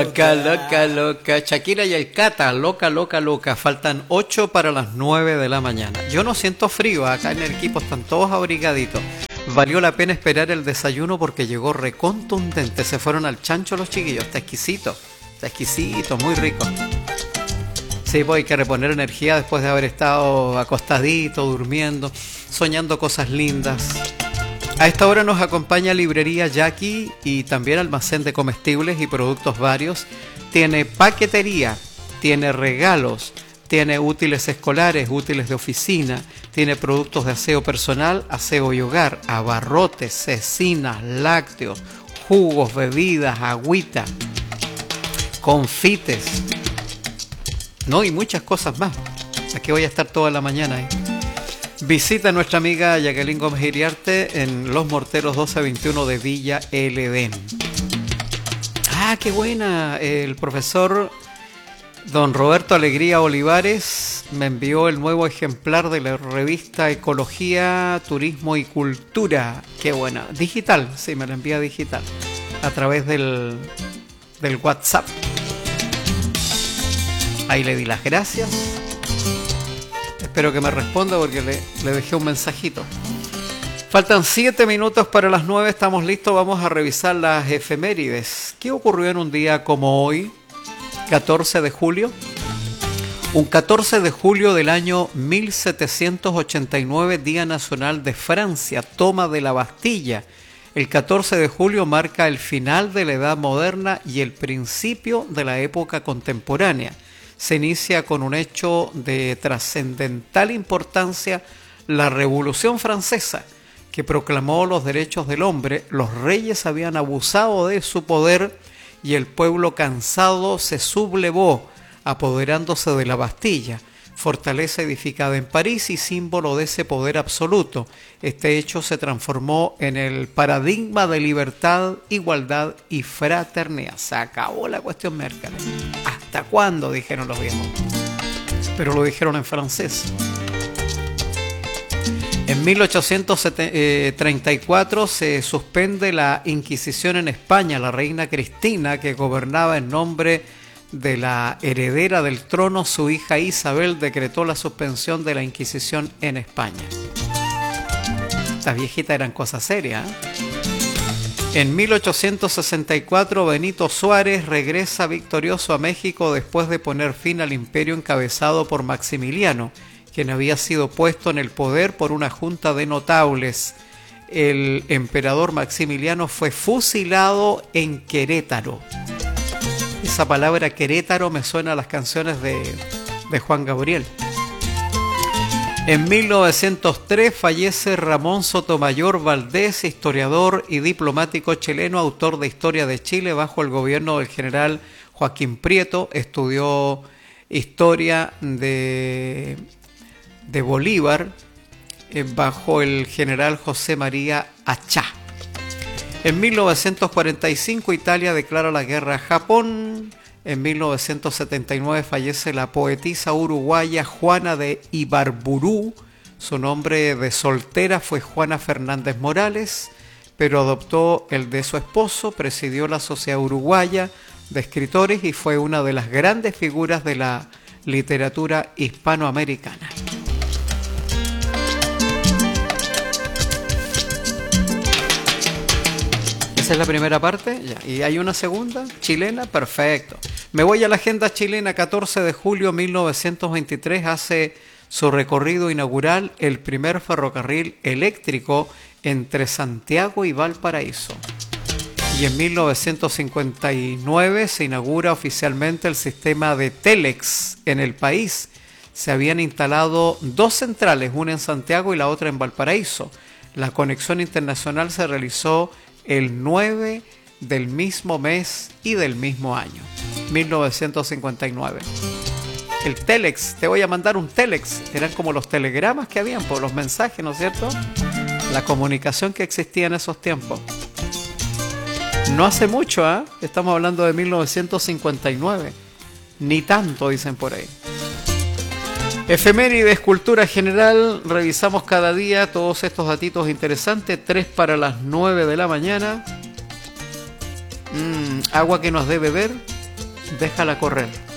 Loca, loca, loca. Shakira y el Cata, loca, loca, loca. Faltan 8 para las 9 de la mañana. Yo no siento frío, acá en el equipo están todos abrigaditos. Valió la pena esperar el desayuno porque llegó recontundente. Se fueron al chancho los chiquillos. Está exquisito, muy rico. Sí, pues hay que reponer energía después de haber estado acostadito, durmiendo, soñando cosas lindas. A esta hora nos acompaña Librería Jackie y también almacén de comestibles y productos varios. Tiene paquetería, tiene regalos, tiene útiles escolares, útiles de oficina, tiene productos de aseo personal, aseo y hogar, abarrotes, cecinas, lácteos, jugos, bebidas, agüita, confites, no, y muchas cosas más. Aquí voy a estar toda la mañana, Visita a nuestra amiga Jacqueline Gómez Iriarte en Los Morteros 1221 de Villa El Edén. ¡Ah, qué buena! El profesor don Roberto Alegría Olivares me envió el nuevo ejemplar de la revista Ecología, Turismo y Cultura. ¡Qué buena! Digital, sí, me la envía digital, a través del WhatsApp. Ahí le di las gracias. Espero que me responda porque le dejé un mensajito. Faltan 7 minutos para las 9, estamos listos, vamos a revisar las efemérides. ¿Qué ocurrió en un día como hoy, 14 de julio? Un 14 de julio del año 1789, Día Nacional de Francia, toma de la Bastilla. El 14 de julio marca el final de la Edad Moderna y el principio de la época contemporánea. Se inicia con un hecho de trascendental importancia, la Revolución Francesa, que proclamó los derechos del hombre. Los reyes habían abusado de su poder y el pueblo cansado se sublevó, apoderándose de la Bastilla, fortaleza edificada en París y símbolo de ese poder absoluto. Este hecho se transformó en el paradigma de libertad, igualdad y fraternidad. Se acabó la cuestión Merkel. ¿Hasta cuándo? Dijeron los viejos. Pero lo dijeron en francés. En 1834 se suspende la Inquisición en España. La reina Cristina, que gobernaba en nombre de la heredera del trono, su hija Isabel, decretó la suspensión de la Inquisición en España. Estas viejitas eran cosas serias, En 1864, Benito Juárez regresa victorioso a México después de poner fin al imperio encabezado por Maximiliano, quien había sido puesto en el poder por una junta de notables. El emperador Maximiliano fue fusilado en Querétaro. Esa palabra Querétaro me suena a las canciones de Juan Gabriel. En 1903 fallece Ramón Sotomayor Valdés, historiador y diplomático chileno, autor de Historia de Chile bajo el gobierno del general Joaquín Prieto. Estudió historia de Bolívar bajo el general José María Achá. En 1945 Italia declara la guerra a Japón. En 1979 fallece la poetisa uruguaya Juana de Ibarburú. Su nombre de soltera fue Juana Fernández Morales, pero adoptó el de su esposo, presidió la Sociedad Uruguaya de Escritores y fue una de las grandes figuras de la literatura hispanoamericana. Esa es la primera parte, ya. ¿Y hay una segunda? ¿Chilena? Perfecto. Me voy a la agenda chilena. 14 de julio de 1923 hace su recorrido inaugural el primer ferrocarril eléctrico entre Santiago y Valparaíso. Y en 1959 se inaugura oficialmente el sistema de Telex en el país. Se habían instalado 2 centrales, una en Santiago y la otra en Valparaíso. La conexión internacional se realizó el 9 del mismo mes y del mismo año, 1959. El Telex, te voy a mandar un Telex, eran como los telegramas que habían por los mensajes, ¿no es cierto? La comunicación que existía en esos tiempos. No hace mucho, estamos hablando de 1959, ni tanto dicen por ahí. Efemérides, cultura general, revisamos cada día todos estos datitos interesantes. 3 para las 9 de la mañana. Agua que nos dé beber. déjala correr.